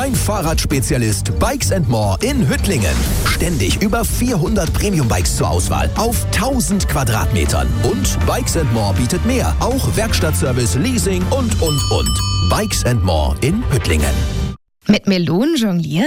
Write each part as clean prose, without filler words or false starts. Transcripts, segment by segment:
Dein Fahrradspezialist Bikes & More in Hüttlingen. Ständig über 400 Premium-Bikes zur Auswahl auf 1000 Quadratmetern. Und Bikes & More bietet mehr. Auch Werkstattservice, Leasing und. Bikes & More in Hüttlingen. Mit Melonen jonglieren?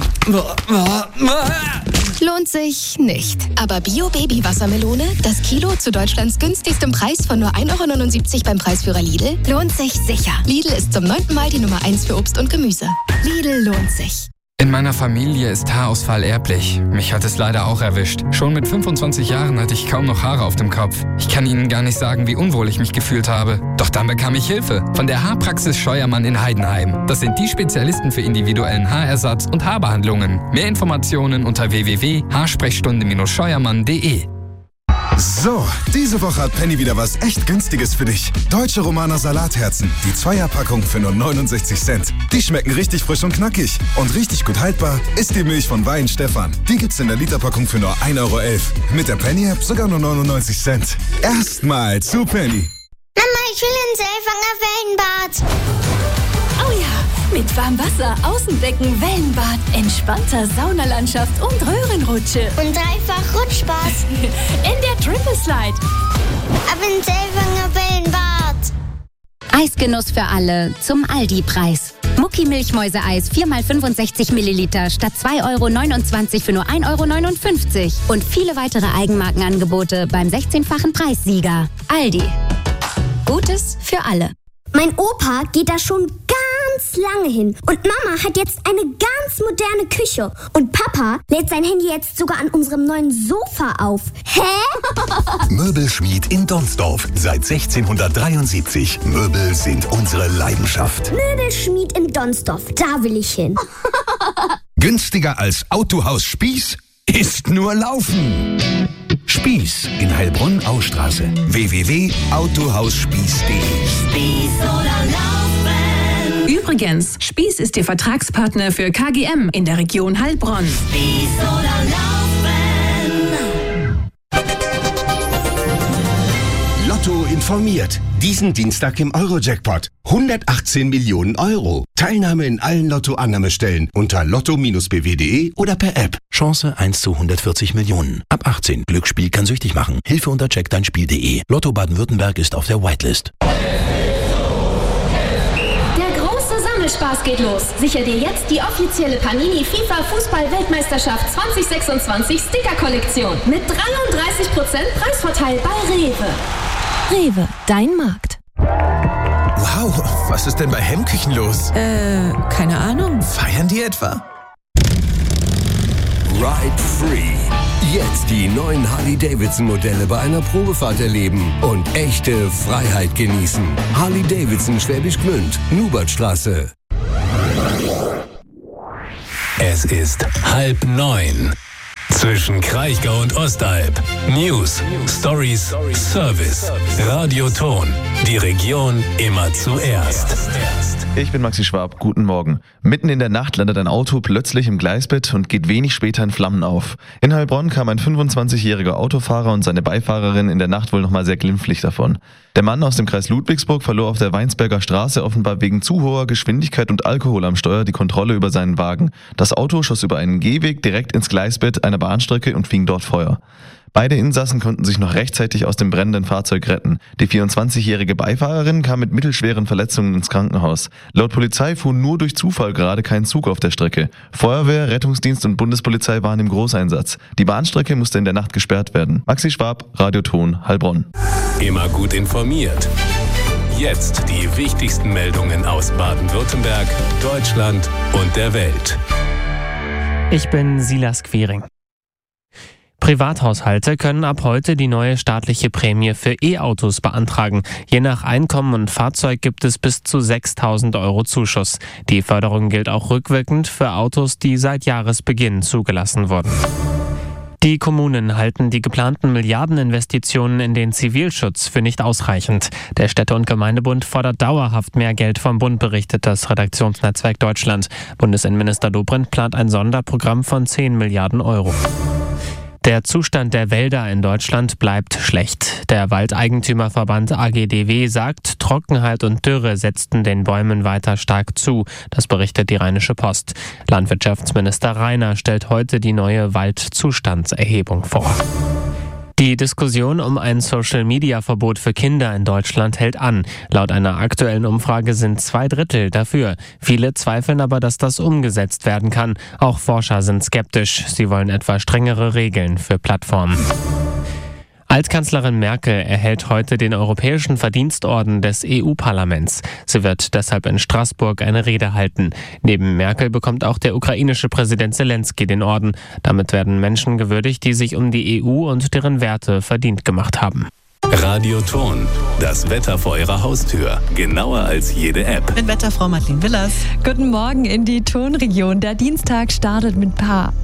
Lohnt sich nicht. Aber Bio-Baby-Wassermelone, das Kilo zu Deutschlands günstigstem Preis von nur 1,79 € beim Preisführer Lidl, lohnt sich sicher. Lidl ist zum 9. Mal die Nummer 1 für Obst und Gemüse. Lidl lohnt sich. In meiner Familie ist Haarausfall erblich. Mich hat es leider auch erwischt. Schon mit 25 Jahren hatte ich kaum noch Haare auf dem Kopf. Ich kann Ihnen gar nicht sagen, wie unwohl ich mich gefühlt habe. Doch dann bekam ich Hilfe von der Haarpraxis Scheuermann in Heidenheim. Das sind die Spezialisten für individuellen Haarersatz und Haarbehandlungen. Mehr Informationen unter www.haarsprechstunde-scheuermann.de. So, diese Woche hat Penny wieder was echt Günstiges für dich. Deutsche Romaner Salatherzen, die 2er-Packung für nur 69 Cent. Die schmecken richtig frisch und knackig. Und richtig gut haltbar ist die Milch von Wein Stefan. Die gibt's in der Literpackung für nur 1,11 €. Mit der Penny-App sogar nur 99 Cent. Erstmal zu Penny. Mama, ich will ins Elfanger Wellenbad. Oh ja, mit warmem Wasser, Außenbecken, Wellenbad, entspannter Saunalandschaft und Röhrenrutsche. Und dreifach Rutschbad. In der Triple Slide. Ab ins Elfanger Wellenbad. Eisgenuss für alle zum Aldi-Preis. Mucki Milchmäuse-Eis 4x65 Milliliter statt 2,29 € für nur 1,59 € und viele weitere Eigenmarkenangebote beim 16-fachen Preissieger. Aldi. Gutes für alle. Mein Opa geht da schon ganz lange hin. Und Mama hat jetzt eine ganz moderne Küche. Und Papa lädt sein Handy jetzt sogar an unserem neuen Sofa auf. Hä? Möbelschmied in Donsdorf. Seit 1673. Möbel sind unsere Leidenschaft. Möbelschmied in Donsdorf. Da will ich hin. Günstiger als Autohaus Spieß ist nur Laufen. Spieß in Heilbronn-Ausstraße. www.autohausspieß.de. Spieß oder Laufen. Übrigens, Spieß ist Ihr Vertragspartner für KGM in der Region Heilbronn. Spieß oder Laufen. Lotto informiert. Diesen Dienstag im Euro-Jackpot. 118 Millionen €. Teilnahme in allen Lotto-Annahmestellen unter lotto-bw.de oder per App. Chance 1 zu 140 Millionen. Ab 18. Glücksspiel kann süchtig machen. Hilfe unter checkdeinspiel.de. Lotto Baden-Württemberg ist auf der Whitelist. Der große Sammelspaß geht los. Sicher dir jetzt die offizielle Panini FIFA Fußball-Weltmeisterschaft 2026 Sticker-Kollektion. Mit 33% Preisvorteil bei Rewe. Rewe, dein Markt. Wow, was ist denn bei Hemmküchen los? Keine Ahnung. Feiern die etwa? Ride Free. Jetzt die neuen Harley-Davidson-Modelle bei einer Probefahrt erleben und echte Freiheit genießen. Harley-Davidson Schwäbisch Gmünd, Nubertstraße. Es ist 8:30. Zwischen Kraichgau und Ostalb. News, Stories, Service, Radioton. Die Region immer zuerst. Ich bin Maxi Schwab, guten Morgen. Mitten in der Nacht landet ein Auto plötzlich im Gleisbett und geht wenig später in Flammen auf. In Heilbronn kam ein 25-jähriger Autofahrer und seine Beifahrerin in der Nacht wohl nochmal sehr glimpflich davon. Der Mann aus dem Kreis Ludwigsburg verlor auf der Weinsberger Straße offenbar wegen zu hoher Geschwindigkeit und Alkohol am Steuer die Kontrolle über seinen Wagen. Das Auto schoss über einen Gehweg direkt ins Gleisbett einer Bahnstrecke und fing dort Feuer. Beide Insassen konnten sich noch rechtzeitig aus dem brennenden Fahrzeug retten. Die 24-jährige Beifahrerin kam mit mittelschweren Verletzungen ins Krankenhaus. Laut Polizei fuhr nur durch Zufall gerade kein Zug auf der Strecke. Feuerwehr, Rettungsdienst und Bundespolizei waren im Großeinsatz. Die Bahnstrecke musste in der Nacht gesperrt werden. Maxi Schwab, Radioton, Heilbronn. Immer gut informiert. Jetzt die wichtigsten Meldungen aus Baden-Württemberg, Deutschland und der Welt. Ich bin Silas Quiring. Privathaushalte können ab heute die neue staatliche Prämie für E-Autos beantragen. Je nach Einkommen und Fahrzeug gibt es bis zu 6.000 € Zuschuss. Die Förderung gilt auch rückwirkend für Autos, die seit Jahresbeginn zugelassen wurden. Die Kommunen halten die geplanten Milliardeninvestitionen in den Zivilschutz für nicht ausreichend. Der Städte- und Gemeindebund fordert dauerhaft mehr Geld vom Bund, berichtet das Redaktionsnetzwerk Deutschland. Bundesinnenminister Dobrindt plant ein Sonderprogramm von 10 Milliarden €. Der Zustand der Wälder in Deutschland bleibt schlecht. Der Waldeigentümerverband AGDW sagt, Trockenheit und Dürre setzten den Bäumen weiter stark zu. Das berichtet die Rheinische Post. Landwirtschaftsminister Rainer stellt heute die neue Waldzustandserhebung vor. Die Diskussion um ein Social-Media-Verbot für Kinder in Deutschland hält an. Laut einer aktuellen Umfrage sind 2/3 dafür. Viele zweifeln aber, dass das umgesetzt werden kann. Auch Forscher sind skeptisch. Sie wollen etwa strengere Regeln für Plattformen. Altkanzlerin Merkel erhält heute den Europäischen Verdienstorden des EU-Parlaments. Sie wird deshalb in Straßburg eine Rede halten. Neben Merkel bekommt auch der ukrainische Präsident Zelensky den Orden. Damit werden Menschen gewürdigt, die sich um die EU und deren Werte verdient gemacht haben. Radioton, das Wetter vor Ihrer Haustür. Genauer als jede App. Mit Wetterfrau Madeleine Willers. Guten Morgen in die Tonregion. Der Dienstag startet mit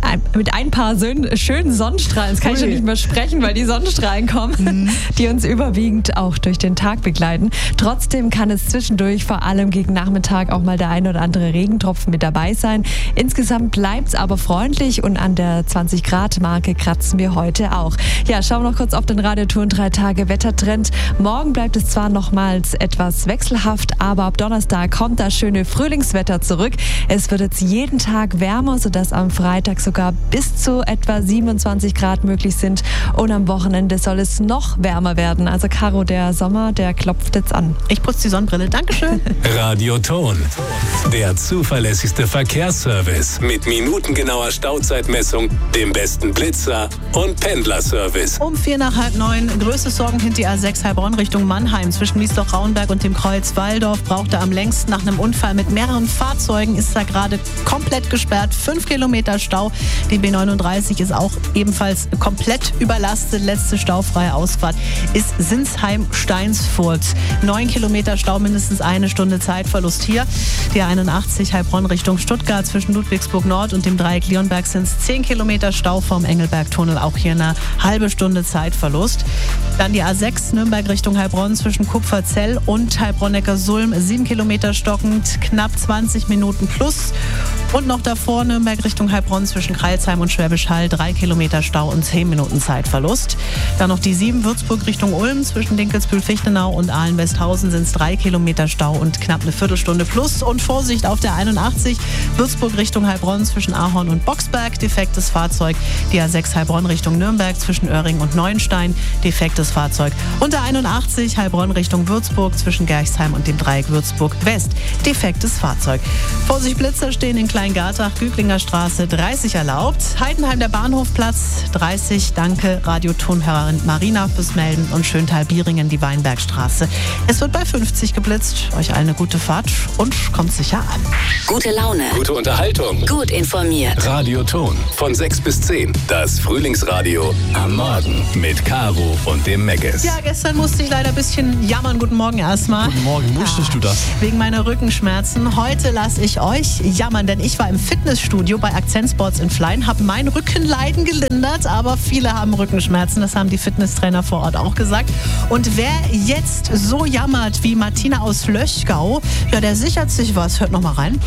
ein paar schönen Sonnenstrahlen. Das kann ich schon nicht mehr sprechen, weil die Sonnenstrahlen kommen, die uns überwiegend auch durch den Tag begleiten. Trotzdem kann es zwischendurch, vor allem gegen Nachmittag, auch mal der ein oder andere Regentropfen mit dabei sein. Insgesamt bleibt es aber freundlich und an der 20-Grad-Marke kratzen wir heute auch. Ja, schauen wir noch kurz auf den Radioton 3 Tage Wettertrend. Morgen bleibt es zwar nochmals etwas wechselhaft, aber ab Donnerstag kommt das schöne Frühlingswetter zurück. Es wird jetzt jeden Tag wärmer, sodass am Freitag sogar bis zu etwa 27 Grad möglich sind. Und am Wochenende soll es noch wärmer werden. Also Caro, der Sommer, der klopft jetzt an. Ich putze die Sonnenbrille. Dankeschön. Radioton, der zuverlässigste Verkehrsservice mit minutengenauer Stauzeitmessung, dem besten Blitzer und Pendlerservice. Um 8:45, größte Sorgen hinter die A6 Heilbronn Richtung Mannheim. Zwischen Miesloch-Rauenberg und dem Kreuz Walldorf braucht er am längsten nach einem Unfall mit mehreren Fahrzeugen. Ist da gerade komplett gesperrt. 5 Kilometer Stau. Die B39 ist auch ebenfalls komplett überlastet. Letzte staufreie Ausfahrt ist Sinsheim-Steinsfurt. 9 Kilometer Stau, mindestens eine Stunde Zeitverlust hier. Die 81 Heilbronn Richtung Stuttgart zwischen Ludwigsburg Nord und dem Dreieck Leonberg sind es 10 Kilometer Stau vom Engelberg-Tunnel. Auch hier eine halbe Stunde Zeitverlust. Dann die A6 Nürnberg Richtung Heilbronn zwischen Kupferzell und Heilbronn-Neckarsulm 7 Kilometer stockend, knapp 20 Minuten plus. Und noch davor Nürnberg Richtung Heilbronn zwischen Crailsheim und Schwäbisch Hall 3 Kilometer Stau und 10 Minuten Zeitverlust. Dann noch die 7 Würzburg Richtung Ulm zwischen Dinkelsbühl-Fichtenau und Ahlen-Westhausen sind es 3 Kilometer Stau und knapp eine Viertelstunde plus. Und Vorsicht auf der 81 Würzburg Richtung Heilbronn zwischen Ahorn und Boxberg, defektes Fahrzeug. Die A6 Heilbronn Richtung Nürnberg zwischen Oerring und Neuenstein, defektes Fahrzeug. Und der 81 Heilbronn Richtung Würzburg zwischen Gerchsheim und dem Dreieck Würzburg West, defektes Fahrzeug. Vorsicht, Blitzer stehen in Kleingartach, Güglinger Straße 30 erlaubt. Heidenheim der Bahnhofplatz 30, danke Radiotonhörerin Marina fürs Melden und Schöntal-Bieringen die Weinbergstraße. Es wird bei 50 geblitzt. Euch allen eine gute Fahrt und kommt sicher an. Gute Laune. Gute Unterhaltung. Gut informiert. Radioton von 6 bis 10. Das Frühlingsradio am Morgen mit Caro und dem Megges. Ja, gestern musste ich leider ein bisschen jammern. Guten Morgen erstmal. Guten Morgen, musstest du das? Wegen meiner Rückenschmerzen. Heute lasse ich euch jammern, denn ich war im Fitnessstudio bei Akzent Sports in Flein, habe mein Rückenleiden gelindert, aber viele haben Rückenschmerzen. Das haben die Fitnesstrainer vor Ort auch gesagt. Und wer jetzt so jammert wie Martina aus Löchgau, ja, der sichert sich was. Hört noch mal rein.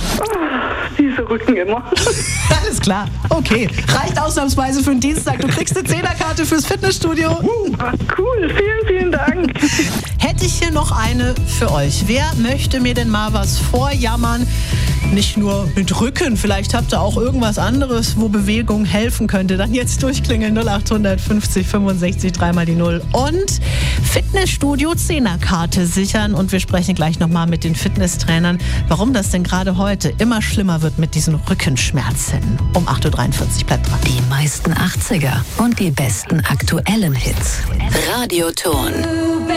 Diese Rücken immer. Alles klar. Okay. Reicht ausnahmsweise für den Dienstag. Du kriegst eine 10er-Karte fürs Fitnessstudio. Cool. Vielen, vielen Dank. Hätte ich hier noch eine für euch. Wer möchte mir denn mal was vorjammern? Nicht nur mit Rücken. Vielleicht habt ihr auch irgendwas anderes, wo Bewegung helfen könnte. Dann jetzt durchklingeln 0800 50 65 3 die 0. Und Fitnessstudio 10er-Karte sichern. Und wir sprechen gleich nochmal mit den Fitnesstrainern, warum das denn gerade heute immer schlimmer wird mit diesen Rückenschmerzen. Um 8.43 Uhr, bleibt dran. Die meisten 80er und die besten aktuellen Hits. Radioton.